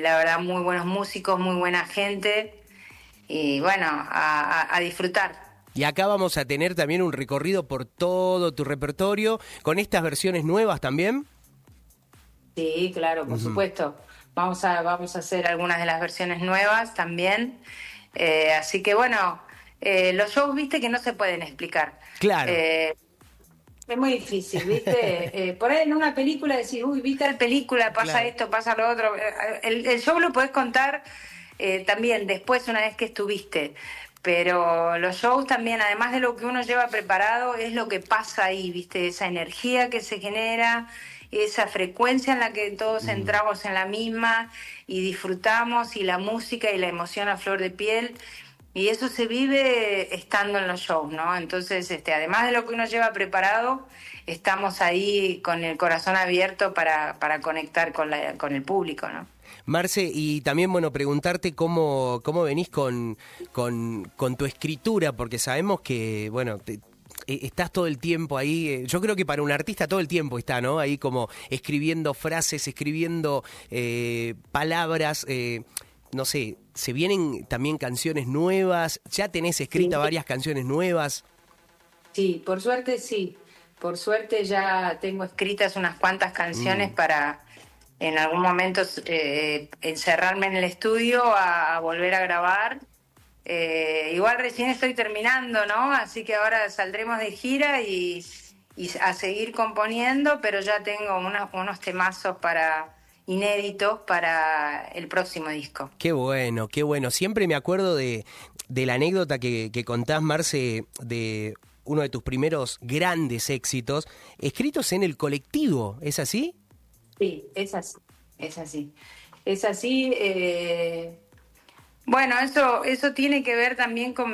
la verdad muy buenos músicos, muy buena gente y bueno, a disfrutar. Y acá vamos a tener también un recorrido por todo tu repertorio, con estas versiones nuevas también. Sí, claro, por supuesto. Vamos a hacer algunas de las versiones nuevas también. Así que bueno, los shows, viste, que no se pueden explicar. Claro. Es muy difícil, ¿viste? Por ahí en una película decís, uy, viste la película, pasa Claro. esto, pasa lo otro. El show lo podés contar también después, una vez que estuviste. Pero los shows también, además de lo que uno lleva preparado, es lo que pasa ahí, ¿viste? Esa energía que se genera, esa frecuencia en la que todos entramos en la misma y disfrutamos, y la música y la emoción a flor de piel. Y eso se vive estando en los shows, ¿no? Entonces, además de lo que uno lleva preparado, estamos ahí con el corazón abierto para conectar con el público, ¿no? Marce, y también, bueno, preguntarte cómo venís con tu escritura, porque sabemos que, bueno, estás todo el tiempo ahí. Yo creo que para un artista todo el tiempo está, ¿no? Ahí como escribiendo frases, escribiendo palabras, no sé, ¿se vienen también canciones nuevas? ¿Ya tenés escritas varias canciones nuevas? Sí, por suerte sí. Por suerte ya tengo escritas unas cuantas canciones para en algún momento encerrarme en el estudio a volver a grabar. Igual recién estoy terminando, ¿no? Así que ahora saldremos de gira y a seguir componiendo, pero ya tengo unos temazos inéditos para el próximo disco. Qué bueno, qué bueno. Siempre me acuerdo de la anécdota que contás, Marce, de uno de tus primeros grandes éxitos, escritos en el colectivo, ¿es así? Sí, es así, es así. Es así. Bueno, eso tiene que ver también con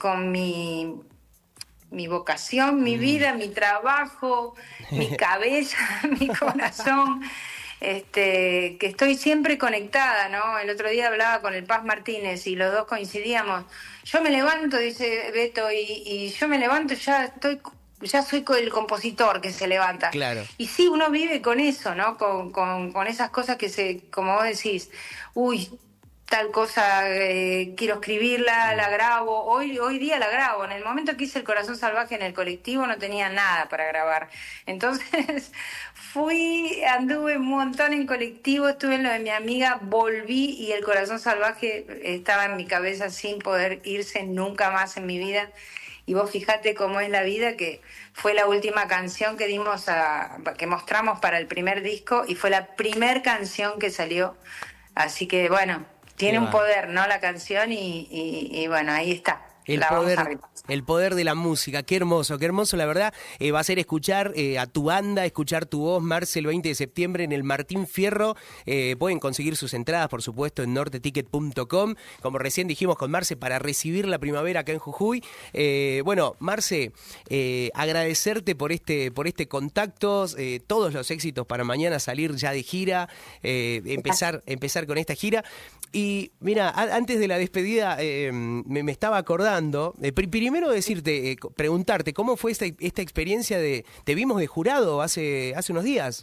mi vocación, mi vida, mi trabajo, mi cabeza, mi corazón, que estoy siempre conectada, ¿no? El otro día hablaba con el Paz Martínez y los dos coincidíamos. Yo me levanto, dice Beto, y yo me levanto, ya soy el compositor que se levanta. Claro. Y sí, uno vive con eso, ¿no? Con esas cosas como vos decís, uy, tal cosa, quiero escribirla, la grabo, hoy día la grabo. En el momento que hice El Corazón Salvaje en el colectivo no tenía nada para grabar. Entonces anduve un montón en colectivo, estuve en lo de mi amiga, volví y El Corazón Salvaje estaba en mi cabeza sin poder irse nunca más en mi vida. Y vos fijate cómo es la vida, que fue la última canción que mostramos para el primer disco y fue la primer canción que salió. Así que bueno, tiene un poder, ¿no? La canción y bueno, ahí está. El poder de la música, qué hermoso, la verdad. Va a ser escuchar a tu banda, escuchar tu voz, Marce, el 20 de septiembre en el Martín Fierro. Pueden conseguir sus entradas, por supuesto, en norteticket.com, como recién dijimos con Marce, para recibir la primavera acá en Jujuy. Bueno, Marce, agradecerte por este contacto, todos los éxitos para mañana salir ya de gira, empezar con esta gira. Y mira, antes de la despedida me estaba acordando, primero preguntarte, ¿cómo fue esta experiencia te vimos de jurado hace unos días?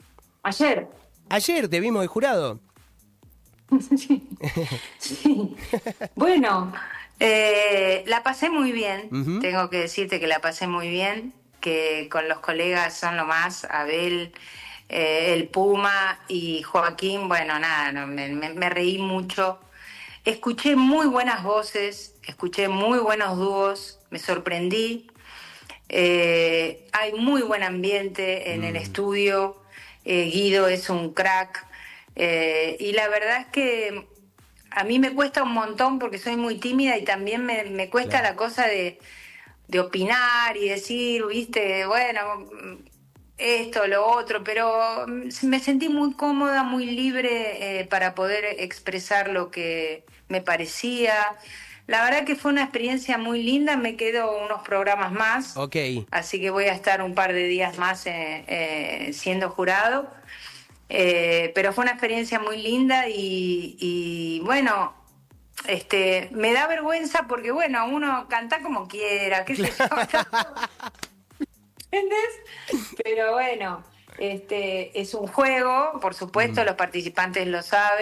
Ayer te vimos de jurado. Sí. Sí. Bueno, la pasé muy bien, tengo que decirte que la pasé muy bien, que con los colegas son lo más, Abel, el Puma y Joaquín, bueno, nada, me reí mucho. Escuché muy buenas voces, escuché muy buenos dúos, me sorprendí. Hay muy buen ambiente en el estudio, Guido es un crack. Y la verdad es que a mí me cuesta un montón porque soy muy tímida y también me cuesta la cosa de opinar y decir, viste, bueno, esto, lo otro, pero me sentí muy cómoda, muy libre para poder expresar lo que me parecía. La verdad que fue una experiencia muy linda, me quedo unos programas más, así que voy a estar un par de días más siendo jurado, pero fue una experiencia muy linda y bueno, me da vergüenza porque bueno, uno canta como quiera, qué sé yo, ¿entendés? Pero bueno, es un juego, por supuesto, los participantes lo saben.